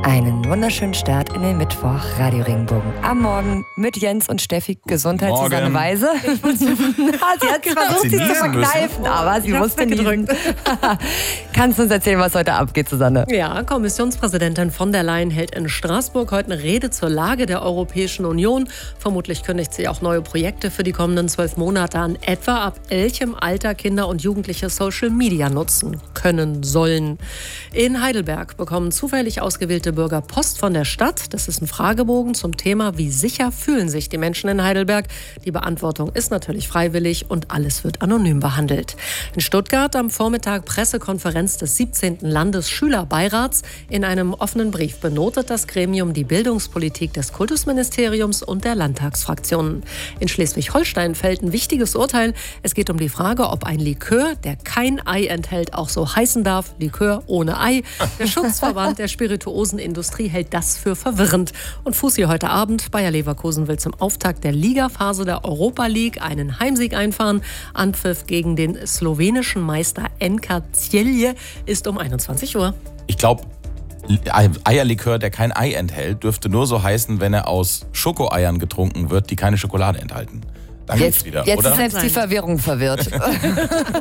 Einen wunderschönen Start in den Mittwoch, Radio Regenbogen. Am Morgen mit Jens und Steffi. Gesundheit, Susanne Weise. Sie hat versucht, sie zu verkneifen, aber sie musste niesen. Kannst du uns erzählen, was heute abgeht, Susanne? Ja, Kommissionspräsidentin von der Leyen hält in Straßburg heute eine Rede zur Lage der Europäischen Union. Vermutlich kündigt sie auch neue Projekte für die kommenden 12 Monate an, etwa ab welchem Alter Kinder und Jugendliche Social Media nutzen können sollen. In Heidelberg bekommen zufällig ausgewählte Bürger Post von der Stadt. Das ist ein Fragebogen zum Thema, wie sicher fühlen sich die Menschen in Heidelberg. Die Beantwortung ist natürlich freiwillig und alles wird anonym behandelt. In Stuttgart am Vormittag Pressekonferenz des 17. Landesschülerbeirats. In einem offenen Brief benotet das Gremium die Bildungspolitik des Kultusministeriums und der Landtagsfraktionen. In Schleswig-Holstein fällt ein wichtiges Urteil. Es geht um die Frage, ob ein Likör, der kein Ei enthält, auch so heißen darf. Likör ohne Ei. Der Schutzverband der Spirituosenindustrie hält das für verwirrend. Und Fussi heute Abend. Bayer Leverkusen will zum Auftakt der Ligaphase der Europa League einen Heimsieg einfahren. Anpfiff gegen den slowenischen Meister NK Celje ist um 21 Uhr. Ich glaube, Eierlikör, der kein Ei enthält, dürfte nur so heißen, wenn er aus Schokoeiern getrunken wird, die keine Schokolade enthalten. Dann geht's wieder, jetzt oder? ist selbst die Verwirrung verwirrt.